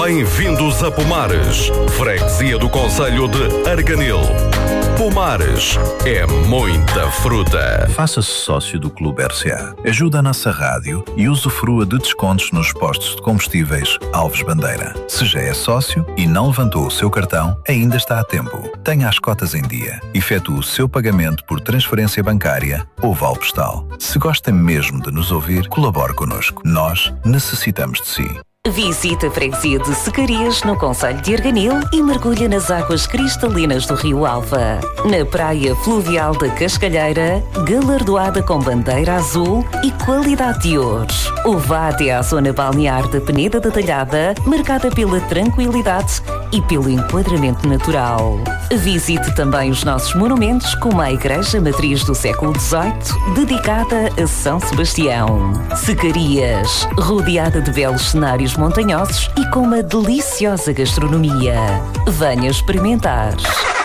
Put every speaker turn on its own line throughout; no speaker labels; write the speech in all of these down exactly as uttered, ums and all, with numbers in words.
Bem-vindos a Pomares, freguesia do concelho de Arganil. Pomares é muita fruta.
Faça-se sócio do Clube R C A. Ajude a nossa rádio e usufrua de descontos nos postos de combustíveis Alves Bandeira. Se já é sócio e não levantou o seu cartão, ainda está a tempo. Tenha as cotas em dia. Efetue o seu pagamento por transferência bancária ou vale postal. Se gosta mesmo de nos ouvir, colabore connosco. Nós necessitamos de si.
Visite a freguesia de Secarias, no concelho de Arganil, e mergulhe nas águas cristalinas do Rio Alva. Na praia fluvial da Cascalheira, galardoada com bandeira azul e qualidade de ouro. Ou vá até à zona balnear da Peneda da Talhada, marcada pela tranquilidade e pelo enquadramento natural. Visite também os nossos monumentos, como a Igreja Matriz do século dezoito, dedicada a São Sebastião. Secarias, rodeada de belos cenários montanhosos e com uma deliciosa gastronomia. Venha experimentar.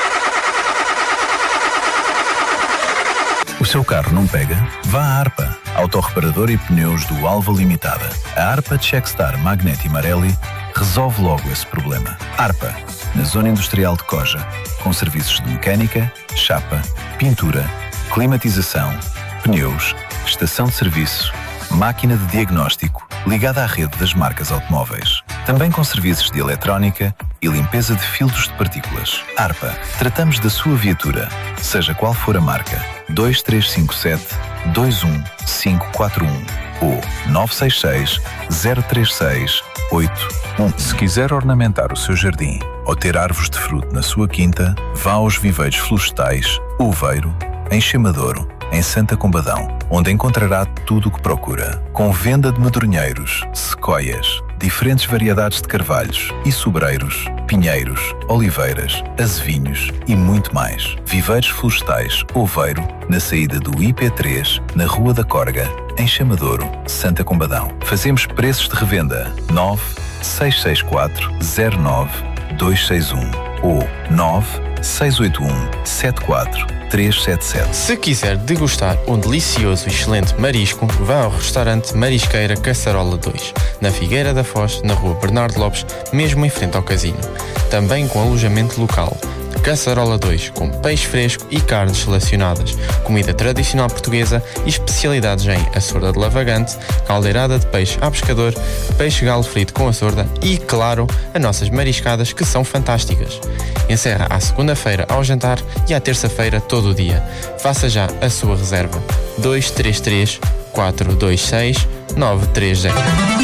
O seu carro não pega? Vá à ARPA, Autorreparador e Pneus do Alva Limitada. A ARPA Checkstar Magneti Marelli resolve logo esse problema. ARPA, na Zona Industrial de Coja, com serviços de mecânica, chapa, pintura, climatização, pneus, estação de serviço, máquina de diagnóstico, ligada à rede das marcas automóveis. Também com serviços de eletrónica e limpeza de filtros de partículas. ARPA, tratamos da sua viatura, seja qual for a marca. dois três cinco sete, dois um cinco quatro um ou nove seis seis, zero três seis, oito um. Se quiser ornamentar o seu jardim ou ter árvores de fruto na sua quinta, vá aos viveiros florestais Uveiro, em Chamadouro, em Santa Combadão, onde encontrará tudo o que procura. Com venda de medronheiros, sequoias, diferentes variedades de carvalhos e sobreiros, pinheiros, oliveiras, azevinhos e muito mais. Viveiros florestais Oveiro, na saída do I P três, na Rua da Corga, em Chamadouro, Santa Combadão. Fazemos preços de revenda nove seis seis quatro, zero nove, dois seis um ou nove seis oito um, sete quatro três sete sete.
Se quiser degustar um delicioso e excelente marisco, vá ao restaurante Marisqueira Caçarola dois, na Figueira da Foz, na Rua Bernardo Lopes, mesmo em frente ao casino. Também com alojamento local. Caçarola dois, com peixe fresco e carnes selecionadas, comida tradicional portuguesa e especialidades em açorda de lavagante, caldeirada de peixe à pescador, peixe galo frito com açorda e, claro, as nossas mariscadas, que são fantásticas. Encerra à segunda-feira ao jantar e à terça-feira todo o dia. Faça já a sua reserva. dois três três, quatro dois seis, nove três zero.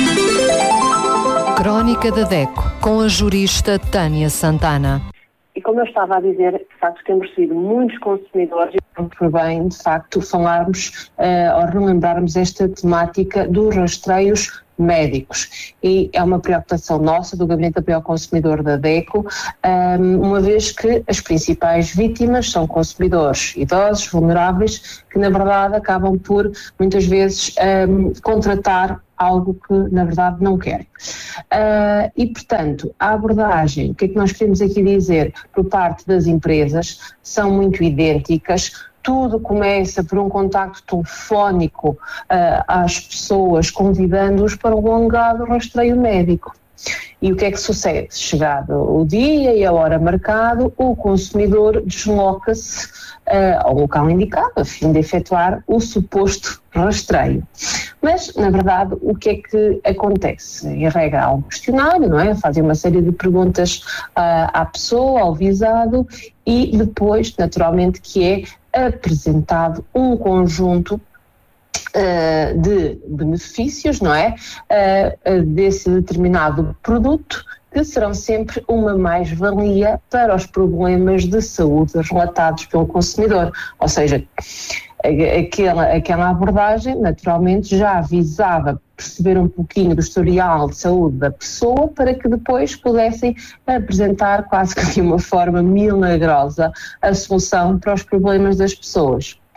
Crónica da DECO, com a jurista Tânia Santana.
E como eu estava a dizer, de facto temos sido muitos consumidores, e foi bem, de facto, falarmos uh, ou relembrarmos esta temática dos rastreios médicos. E é uma preocupação nossa, do Gabinete de Apoio ao Consumidor da DECO, um, uma vez que as principais vítimas são consumidores idosos, vulneráveis, que na verdade acabam por, muitas vezes, um, contratar algo que na verdade não querem. Uh, e portanto, a abordagem, o que é que nós queremos aqui dizer por parte das empresas, são muito idênticas. Tudo começa por um contacto telefónico uh, às pessoas, convidando-os para um alongado rastreio médico. E o que é que sucede? Chegado o dia e a hora marcado, o consumidor desloca-se uh, ao local indicado a fim de efetuar o suposto rastreio. Mas, na verdade, o que é que acontece? Em regra, há um questionário, não é? Fazem uma série de perguntas uh, à pessoa, ao visado, e depois, naturalmente, que é apresentado um conjunto uh, de benefícios, não é? Uh, uh, desse determinado produto, que serão sempre uma mais-valia para os problemas de saúde relatados pelo consumidor. Ou seja, aquela, aquela abordagem, naturalmente, já avisava perceber um pouquinho do historial de saúde da pessoa para que depois pudessem apresentar quase que de uma forma milagrosa a solução para os problemas das pessoas.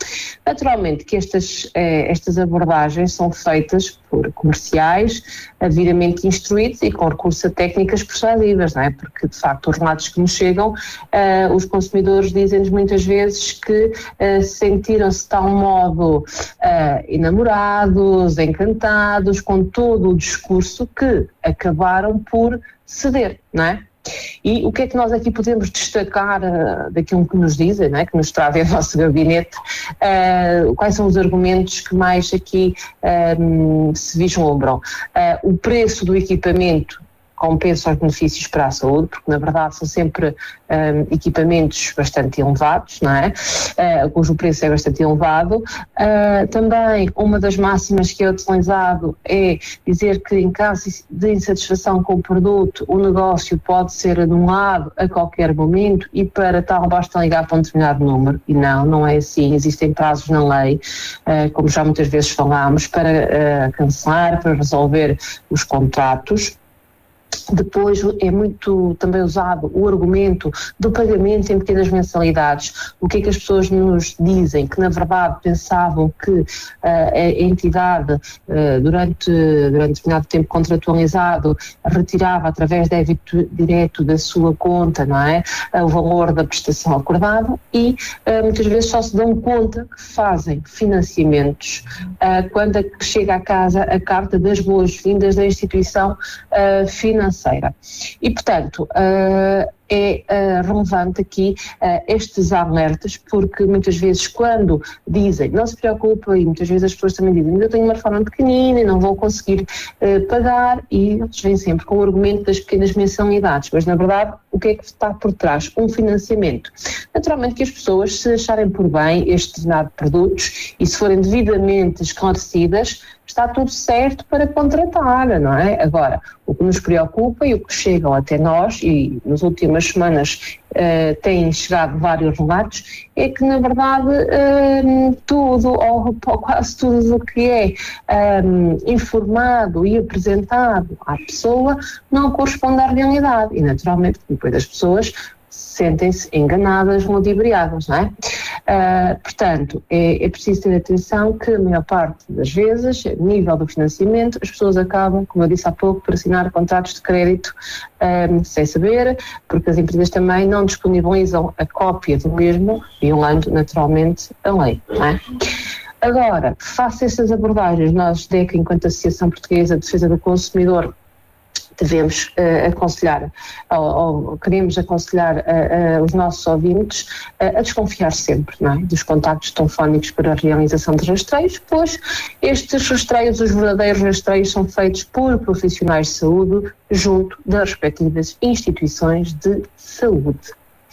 Naturalmente que estas, eh, estas abordagens são feitas por comerciais devidamente instruídos e com recurso a técnicas persuasivas, não é? Porque de facto os relatos que nos chegam, eh, os consumidores dizem-nos muitas vezes que eh, sentiram-se de tal modo eh, enamorados, encantados com todo o discurso que acabaram por ceder, não é? E o que é que nós aqui podemos destacar uh, daquilo que nos dizem, não é? Que nos trazem ao nosso gabinete, uh, quais são os argumentos que mais aqui um, se vislumbram? Uh, o preço do equipamento compensa os benefícios para a saúde, porque na verdade são sempre um, equipamentos bastante elevados, não é? Uh, cujo preço é bastante elevado. Uh, também uma das máximas que é utilizado é dizer que em caso de insatisfação com o produto, o negócio pode ser anulado a qualquer momento e para tal basta ligar para um determinado número. E não, não é assim. Existem prazos na lei, uh, como já muitas vezes falámos, para uh, cancelar, para resolver os contratos. Depois é muito também usado o argumento do pagamento em pequenas mensalidades. O que é que as pessoas nos dizem? Que na verdade pensavam que uh, a entidade uh, durante, durante determinado tempo contratualizado retirava através de débito direto da sua conta, não é? Uh, o valor da prestação acordada e uh, muitas vezes só se dão conta que fazem financiamentos uh, quando chega à casa a carta das boas-vindas da instituição uh, financeira. E, portanto, uh, é uh, relevante aqui uh, estes alertas, porque muitas vezes quando dizem, não se preocupa, e muitas vezes as pessoas também dizem, eu tenho uma reforma pequenina e não vou conseguir uh, pagar, e eles vêm sempre com o argumento das pequenas mensalidades, mas na verdade o que é que está por trás? Um financiamento. Naturalmente que as pessoas, se acharem por bem este determinado produtos e se forem devidamente esclarecidas, está tudo certo para contratar, não é? Agora, o que nos preocupa e o que chegam até nós, e nas últimas semanas uh, têm chegado vários relatos, é que na verdade uh, tudo, ou, ou quase tudo o que é um, informado e apresentado à pessoa não corresponde à realidade. E naturalmente depois as pessoas sentem-se enganadas, ludibriadas, não é? Uh, portanto, é, é preciso ter atenção que a maior parte das vezes, a nível do financiamento, as pessoas acabam, como eu disse há pouco, por assinar contratos de crédito um, sem saber, porque as empresas também não disponibilizam a cópia do mesmo, violando naturalmente a lei, não é? Agora, face a estas abordagens, nós, D E C, enquanto Associação Portuguesa de Defesa do Consumidor, devemos uh, aconselhar, ou, ou queremos aconselhar uh, uh, os nossos ouvintes uh, a desconfiar sempre, não é? Dos contactos telefónicos para a realização de rastreios, pois estes rastreios, os verdadeiros rastreios, são feitos por profissionais de saúde junto das respectivas instituições de saúde.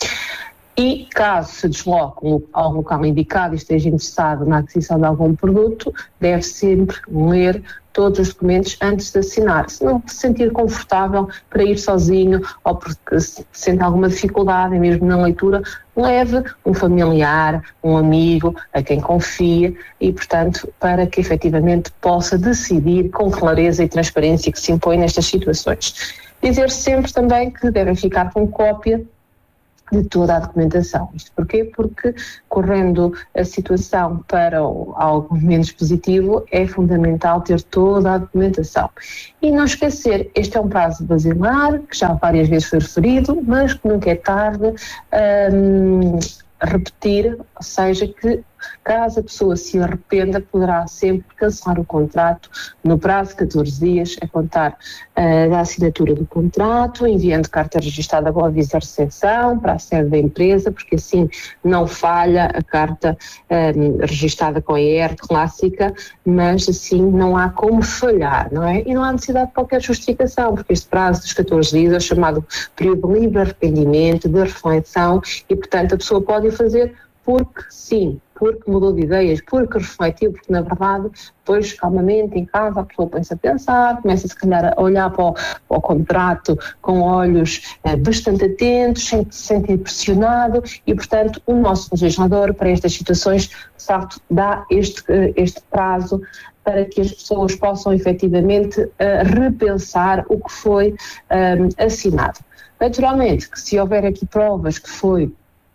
E caso se desloque ao local indicado e esteja interessado na aquisição de algum produto, deve sempre ler todos os documentos antes de assinar. Se não se sentir confortável para ir sozinho ou porque se sente alguma dificuldade, mesmo na leitura, leve um familiar, um amigo, a quem confia e, portanto, para que efetivamente possa decidir com clareza e transparência que se impõe nestas situações. Dizer sempre também que devem ficar com cópia de toda a documentação. Isto porquê? Porque, correndo a situação para algo menos positivo, é fundamental ter toda a documentação. E não esquecer, este é um prazo basilar, que já várias vezes foi referido, mas que nunca é tarde um, repetir, ou seja, que caso a pessoa se arrependa, poderá sempre cancelar o contrato no prazo de catorze dias, a contar uh, da assinatura do contrato, enviando carta registada ao aviso de recepção para a sede da empresa, porque assim não falha a carta um, registada com a E R clássica, mas assim não há como falhar, não é? E não há necessidade de qualquer justificação, porque este prazo dos catorze dias é chamado período de livre arrependimento, de reflexão, e portanto a pessoa pode o fazer porque sim, porque mudou de ideias, porque refletiu, porque na verdade depois calmamente em casa a pessoa põe-se a pensar, começa se calhar a olhar para o, para o contrato com olhos eh, bastante atentos, sem se sentir pressionado e portanto o nosso legislador para estas situações de facto dá este, este prazo para que as pessoas possam efetivamente uh, repensar o que foi um, assinado. Naturalmente que se houver aqui provas que foi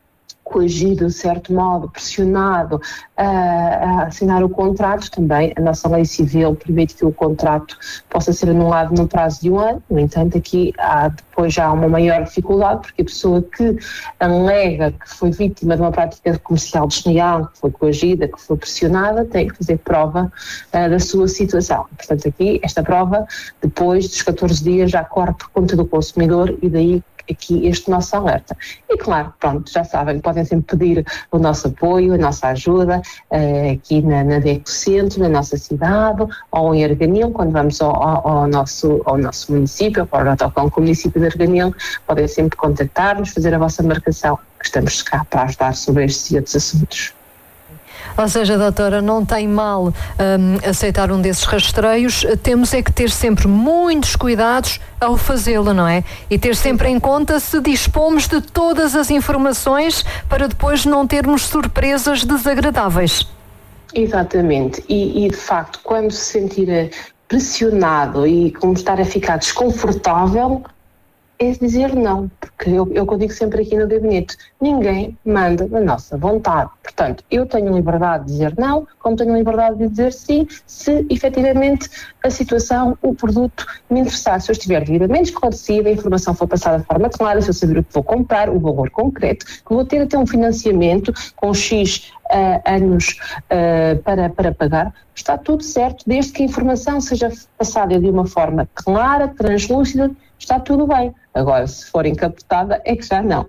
coagido de certo modo, pressionado a, a assinar o contrato, também a nossa lei civil permite que o contrato possa ser anulado no prazo de um ano. No entanto, aqui há depois já uma maior dificuldade, porque a pessoa que alega que foi vítima de uma prática comercial desleal, que foi coagida, que foi pressionada, tem que fazer prova uh, da sua situação. Portanto, aqui esta prova, depois dos catorze dias, já corre por conta do consumidor, e daí aqui este nosso alerta. E claro, pronto, já sabem, podem sempre pedir o nosso apoio, a nossa ajuda, uh, aqui na, na DECO Centro, na nossa cidade, ou em Arganil, quando vamos ao, ao, ao, nosso, ao nosso município, para o município de Arganil, podem sempre contactar-nos, fazer a vossa marcação, que estamos cá para ajudar sobre estes e outros assuntos.
Ou seja, doutora, não tem mal um, aceitar um desses rastreios, temos é que ter sempre muitos cuidados ao fazê-lo, não é? E ter sempre em conta se dispomos de todas as informações para depois não termos surpresas desagradáveis. Exatamente, e, e de facto, quando se sentir pressionado e como estar a ficar desconfortável, é dizer não, porque eu, eu digo sempre aqui no gabinete, ninguém manda da nossa vontade. Portanto, eu tenho liberdade de dizer não, como tenho liberdade de dizer sim, se efetivamente a situação, o produto me interessar. Se eu estiver devidamente esclarecida, a informação for passada de forma clara, se eu saber o que vou comprar, o valor concreto, que vou ter até um financiamento com X uh, anos uh, para, para pagar, está tudo certo, desde que a informação seja passada de uma forma clara, translúcida, está tudo bem. Agora, se for encapotada, é que já não.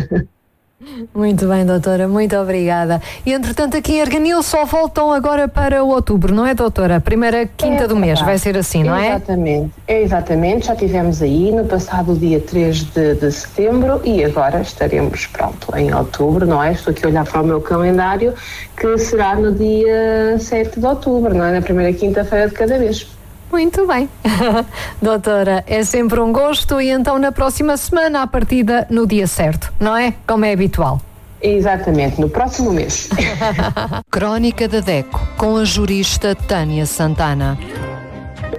Muito bem, doutora, muito obrigada. E, entretanto, aqui em Arganil só voltam agora para outubro, não é, doutora? Primeira quinta é do mês, vai ser assim, não é?
Exatamente, é exatamente. Já tivemos aí no passado dia três de, de setembro e agora estaremos, pronto, em outubro, não é? Estou aqui a olhar para o meu calendário, que será no dia sete de outubro, não é? Na primeira quinta-feira de cada mês.
Muito bem. Doutora, é sempre um gosto, e então na próxima semana, à partida no dia certo, não é? Como é habitual.
Exatamente, no próximo mês.
Crónica da DECO, com a jurista Tânia Santana.